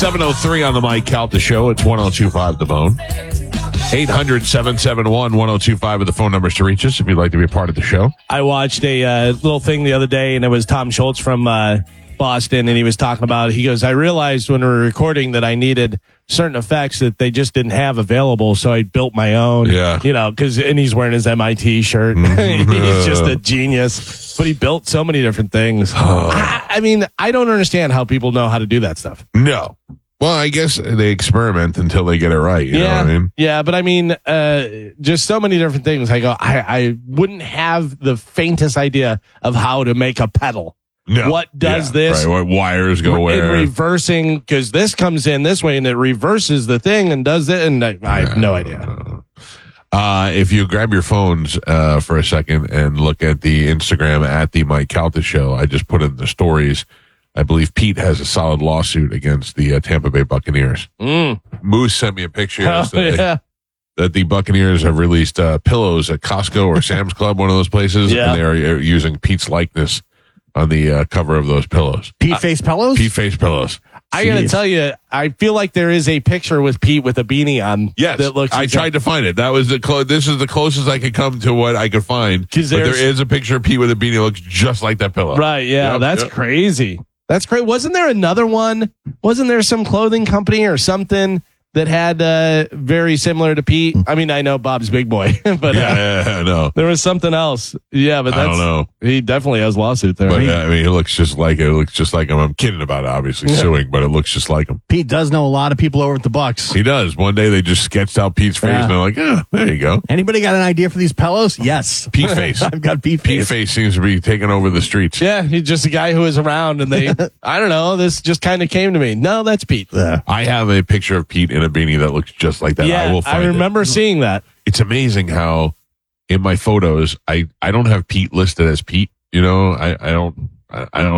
7:03 on the Mike Calta Show. It's 1025 The Bone. 800-771-1025 are the phone numbers to reach us if you'd like to be a part of the show. I watched a little thing the other day, and it was Tom Schultz from Boston, and he was talking about it. He goes, I realized when we were recording that I needed certain effects that they just didn't have available, so I built my own. Yeah. You know, and he's wearing his MIT shirt. He's just a genius. But he built so many different things. I mean, I don't understand how people know how to do that stuff. No. Well, I guess they experiment until they get it right. You know what I mean? Yeah, but I mean, just so many different things. I go, I wouldn't have the faintest idea of how to make a pedal. No. What does this? Right. What wires go where? In reversing, because this comes in this way and it reverses the thing and does it. And I have no idea. If you grab your phones for a second and look at the Instagram at the Mike Calta Show, I just put in the stories. I believe Pete has a solid lawsuit against the Tampa Bay Buccaneers. Moose sent me a picture yesterday that the Buccaneers have released pillows at Costco or Sam's Club, one of those places, and they are using Pete's likeness on the cover of those pillows. Pete face pillows? Pete face pillows. I got to tell you, I feel like there is a picture with Pete with a beanie on. Yes, that looks. I tried to find it. That was this is the closest I could come to what I could find. But there is a picture of Pete with a beanie that looks just like that pillow. Right, yeah, that's crazy. That's great. Wasn't there another one? Wasn't there some clothing company or something that had very similar to Pete? I mean, I know Bob's Big Boy, but I know. There was something else. Yeah, but I don't know. He definitely has a lawsuit there. But I mean, it looks just like it. It looks just like him. I'm kidding about it, obviously suing, but it looks just like him. Pete does know a lot of people over at the Bucks. He does. One day they just sketched out Pete's face, and they're like, there you go. Anybody got an idea for these pillows? Yes. Pete face. I've got Pete face. Pete face seems to be taking over the streets. Yeah, he's just a guy who is around, and they, I don't know, this just kind of came to me. No, that's Pete. I have a picture of Pete in a beanie that looks just like that. Yeah, I will find I remember seeing that. It's amazing how in my photos, I don't have Pete listed as Pete. You know, I don't